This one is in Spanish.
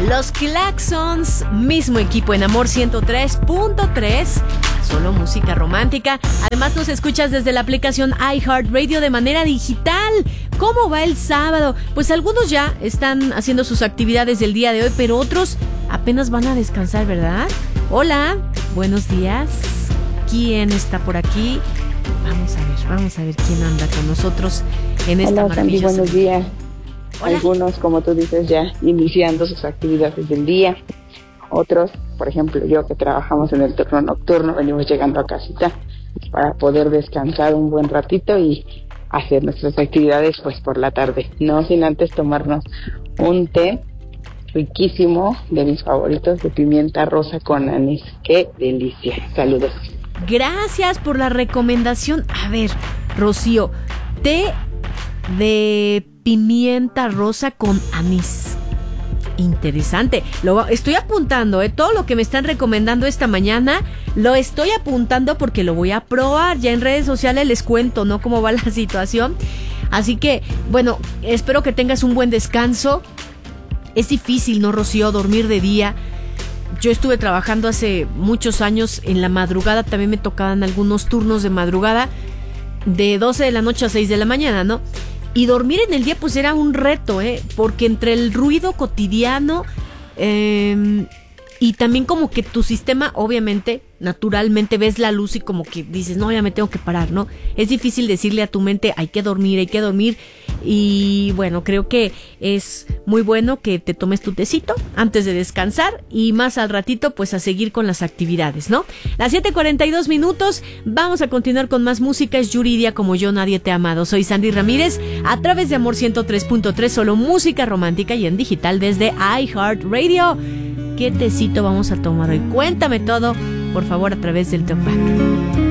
Los Claxons, mismo equipo en Amor 103.3, solo música romántica. Además nos escuchas desde la aplicación iHeartRadio de manera digital. ¿Cómo va el sábado? Pues algunos ya están haciendo sus actividades del día de hoy, pero otros apenas van a descansar, ¿verdad? Hola, buenos días. ¿Quién está por aquí? Vamos a ver quién anda con nosotros en esta maravillosa. Hola, buenos días. Hola. Algunos, como tú dices, ya iniciando sus actividades del día. Otros, por ejemplo, yo que trabajamos en el turno nocturno, venimos llegando a casita para poder descansar un buen ratito y hacer nuestras actividades pues por la tarde. No sin antes tomarnos un té riquísimo, de mis favoritos, de pimienta rosa con anís. ¡Qué delicia! Saludos. Gracias por la recomendación. A ver, Rocío, té de pimienta rosa con anís. Interesante. Estoy apuntando, todo lo que me están recomendando esta mañana, lo estoy apuntando porque lo voy a probar. Ya en redes sociales les cuento, ¿no?, cómo va la situación. Así que, bueno, espero que tengas un buen descanso. Es difícil, ¿no, Rocío?, dormir de día. Yo estuve trabajando hace muchos años en la madrugada, también me tocaban algunos turnos de madrugada, de 12 de la noche a 6 de la mañana, ¿no? Y dormir en el día pues era un reto, porque entre el ruido cotidiano y también como que tu sistema, obviamente, naturalmente ves la luz y como que dices, no, ya me tengo que parar, ¿no? Es difícil decirle a tu mente, hay que dormir. Y bueno, creo que es muy bueno que te tomes tu tecito antes de descansar y más al ratito pues a seguir con las actividades, ¿no? Las 7:42, vamos a continuar con más música. Es Yuridia, Como yo nadie te ha amado. Soy Sandy Ramírez, a través de Amor 103.3, solo música romántica y en digital desde iHeartRadio. ¿Qué tecito vamos a tomar hoy? Cuéntame todo, por favor, a través del Talkback.